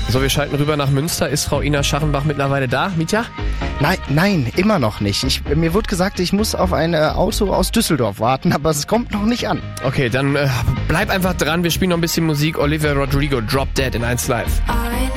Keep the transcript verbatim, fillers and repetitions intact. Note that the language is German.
So, wir schalten rüber nach Münster. Ist Frau Ina Scharrenbach mittlerweile da, Mitja? Nein, nein, immer noch nicht. Ich, mir wurde gesagt, ich muss auf ein Auto aus Düsseldorf warten, aber es kommt noch nicht an. Okay, dann äh, bleib einfach dran. Wir spielen noch ein bisschen Musik. Olivia Rodrigo, Drop Dead in eins Live.